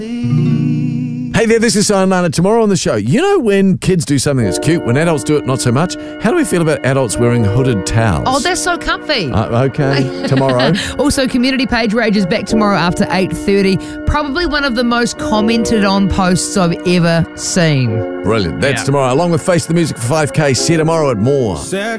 Hey there, this is Sayonara. Tomorrow on the show, you know when kids do something that's cute, when adults do it not so much? How do we feel about adults wearing hooded towels? Oh, that's so comfy. Okay, tomorrow. Also, Community Page Rage is back tomorrow after 8:30. Probably one of the most commented on posts I've ever seen. Brilliant. That's tomorrow, along with Face the Music for 5K. See you tomorrow at More.